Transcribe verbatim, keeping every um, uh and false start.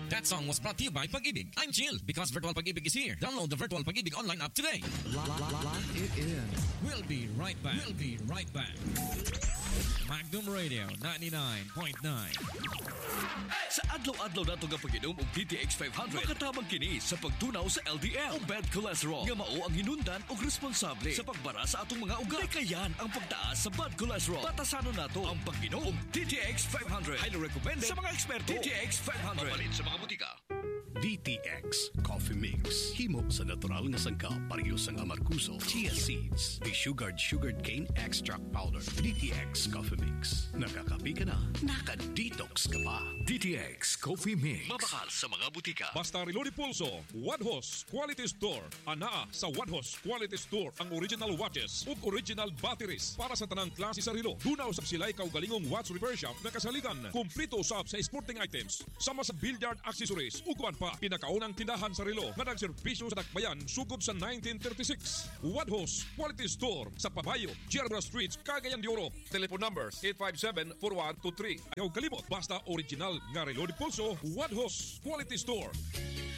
That song was brought to you by Pag-ibig. I'm chill because Virtual Pag-ibig is here. Download the Virtual Pag-ibig online app today. Lock it in. We'll be right back. We'll be right back. Magnum Radio ninety-nine point nine. Sa adlaw-adlaw nato nga pag-inom og D T X five hundred, makatabang kini sa pagtunaw sa L D L o bad cholesterol nga mao ang hinundan og responsable sa pagbara sa atong mga ugat. Kayan ang pagtaas sa bad cholesterol. Batasanon nato ang pag-inom og D T X five hundred. Highly recommended sa mga eksperto. D T X five hundred. Mapalit sa mga butika. D T X Coffee Mix. Himo sa natural nga sangkap pareho sa amarkuso, chia seeds, de-sugared sugared cane extract powder. D T X Coffee Mix. Nakakapi ka na, naka-detox ka pa. D T X Coffee Mix. Mabakal sa mga butika. Basta Reloaded Pulso, Wadhos Quality Store. Anaa sa Wadhos Quality Store ang original watches ug original batteries para sa tanang klase sa relo. Dunaw sa silay kaugalingong watch repair shop na kasaligan. Kumplito usab sa sporting items, sama sa billiard accessories ug kuan pa pinakaunang tindahan sa relo nga nagserbisyo sa Dakbayan sugod sa nineteen thirty-six. Wadhos Quality Store sa Pabayo, German Street, Cagayan de Oro. Telephone number eight five seven, four one two three. Ayaw kalimot, basta original nga Reloaded Pulso, Wadhos Quality Store.